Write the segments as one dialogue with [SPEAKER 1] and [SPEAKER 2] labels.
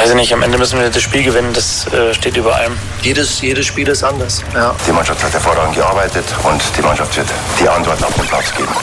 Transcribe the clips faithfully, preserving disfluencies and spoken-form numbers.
[SPEAKER 1] weiß ich nicht, am Ende müssen wir das Spiel gewinnen, das äh, steht über allem.
[SPEAKER 2] Jedes, jedes Spiel ist anders. Ja.
[SPEAKER 3] Die Mannschaft hat hervorragend gearbeitet und die Mannschaft wird die Antworten auf den Platz geben.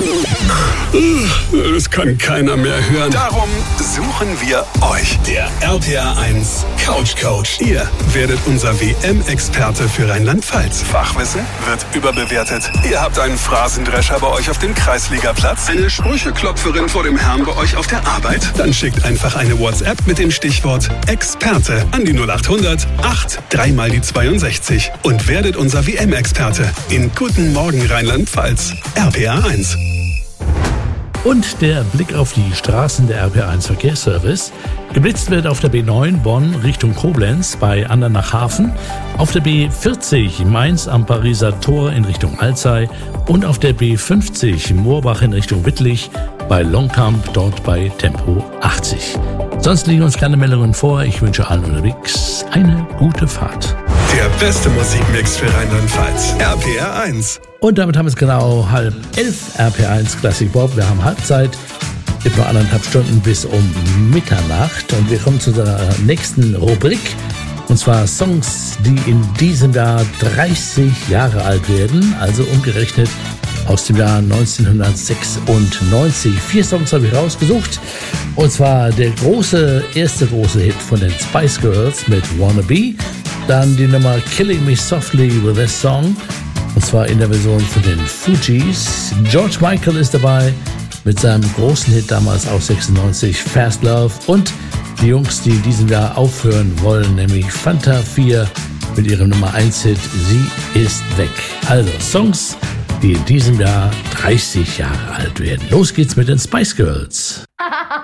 [SPEAKER 4] Das kann keiner mehr hören.
[SPEAKER 5] Darum suchen wir euch. Der R P R eins Couch Coach. Ihr werdet unser W M-Experte für Rheinland-Pfalz. Fachwissen wird überbewertet. Ihr habt einen Phrasendrescher bei euch auf dem Kreisligaplatz. Eine Sprücheklopferin vor dem Herrn bei euch auf der Arbeit. Dann schickt einfach eine WhatsApp mit dem Stichwort Experte an die null acht hundert acht drei mal die zweiundsechzig und werdet unser W M-Experte in Guten Morgen Rheinland-Pfalz. R P R eins.
[SPEAKER 6] Und der Blick auf die Straßen der R P R eins Verkehrsservice. Geblitzt wird auf der B neun Bonn Richtung Koblenz bei Andernach-Hafen, auf der B vierzig Mainz am Pariser Tor in Richtung Alzey und auf der B fünfzig Moorbach in Richtung Wittlich bei Longkamp, dort bei Tempo achtzig. Sonst liegen uns keine Meldungen vor. Ich wünsche allen unterwegs eine gute Fahrt.
[SPEAKER 5] Der beste Musikmix für Rheinland-Pfalz. R P R eins.
[SPEAKER 6] Und damit haben wir es genau halb elf. R P R eins Classic Bob. Wir haben Halbzeit. Es gibt noch anderthalb Stunden bis um Mitternacht. Und wir kommen zu der nächsten Rubrik. Und zwar Songs, die in diesem Jahr dreißig Jahre alt werden. Also umgerechnet aus dem Jahr neunzehnhundertsechsundneunzig. Vier Songs habe ich rausgesucht. Und zwar der große, erste große Hit von den Spice Girls mit Wannabe. Dann die Nummer Killing Me Softly with This Song. Und zwar in der Version von den Fugees. George Michael ist dabei mit seinem großen Hit damals aus sechsundneunzig, Fast Love. Und die Jungs, die in diesem Jahr aufhören wollen, nämlich Fanta vier mit ihrem Nummer eins Hit Sie ist weg. Also Songs, die in diesem Jahr dreißig Jahre alt werden. Los geht's mit den Spice Girls.